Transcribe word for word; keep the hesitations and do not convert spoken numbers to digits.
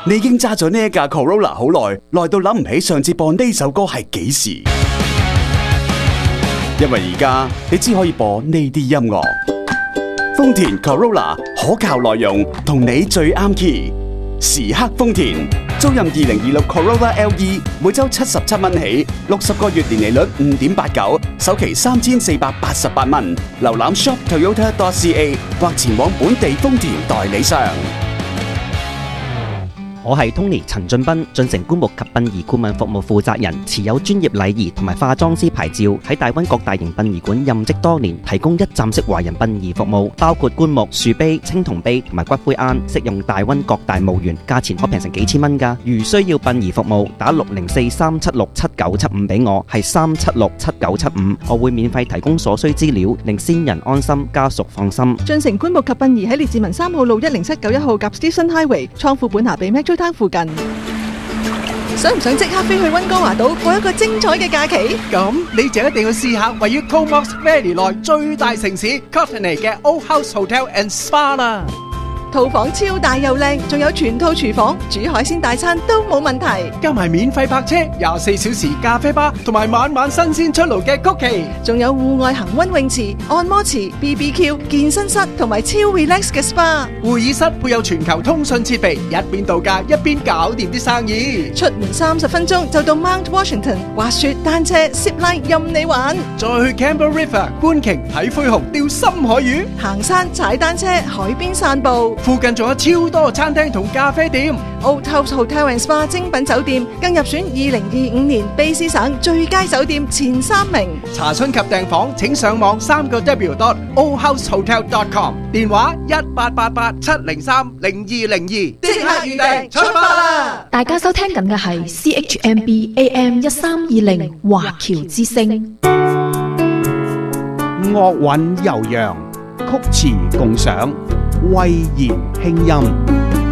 你已經揸咗呢一架 Corolla 好耐，耐到諗唔起上次播呢首歌係幾時。因為而家你只可以播呢啲音樂。豐田 Corolla 可靠內容，同你最啱 key。時刻豐田，租賃二零二六 Corolla L E， 每周七十七蚊起，六十個月年利率五點八九，首期三千四百八十八蚊。瀏覽 shop toyota dot c a 或前往本地豐田代理商。 我係 Tony 陳俊斌，進城棺木及殯儀顧問服務負責人，持有專業禮儀同埋化妝師牌照，喺大溫各大型殯儀館任職多年，提供一站式華人殯儀服務，包括棺木、樹碑、青銅碑同埋骨灰龕，適用大溫各大墓園，價錢可平成幾千蚊㗎。如需要殯儀服務，打六零四三七六七九七五俾我，係三七六七九七五，我會免費提供所需資料，令先人安心，家屬放心。 進城棺木及殯儀喺列治文三號路一零七九一號夾 Station Highway 倉庫本拿比 Metro Town 附近。想唔想即刻飛去溫哥華島過一個精彩嘅假期？ 咁你就一定要試下位於 Comox Valley 內最大城市 Courtenay 嘅 Old House Hotel and Spa 啦。 套房超大又靚，仲有全套廚房，煮海鮮大餐都冇問題。 加埋免費泊車、廿四小時咖啡吧，同埋晚晚新鮮出爐嘅曲奇， 仲有戶外恒溫泳池、按摩池、B B Q、健身室同埋超 relax 嘅 S P A。 會議室配有全球通訊設備，一邊度假一邊搞掂啲生意。 出門三十分鐘就到 Mount Washington， 滑雪、單車、zip line 任你玩。 再去 Campbell River 觀鯨睇灰熊、釣深海魚， 行山、踩單車、海邊散步。 附近仲有超多餐廳同咖啡店。 Old House Hotel and Spa 精品酒店更入選二零二五年卑詩省最佳酒店前三名。 查詢及訂房請上網三個 W dot old house hotel dot com， 電話一八八八七零三零二零二，即刻預訂出發啦！ 大家收聽緊嘅係 C H M B A M 一三二零華僑之聲。 樂韻悠揚，曲詞共賞，慧言輕音。